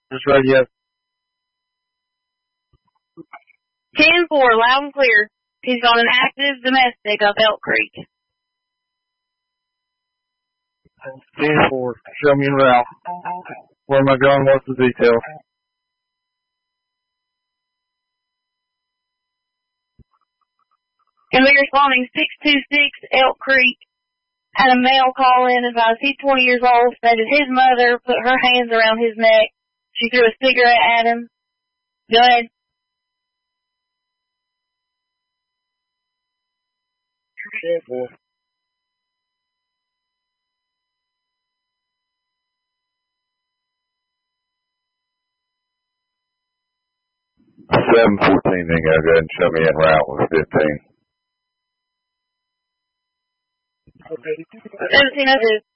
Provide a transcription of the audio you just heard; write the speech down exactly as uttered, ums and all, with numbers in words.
This radio. ten four, loud and clear. He's got an active domestic up Elk Creek. ten four, show me en route. Where am I going? What's the details? And we're responding six two six Elk Creek. Had a male call in, advised he's twenty years old, stated his mother put her hands around his neck. She threw a cigarette at him. Go ahead. Careful. seven fourteen, then go ahead and show me en route with fifteen. seventeen oh two.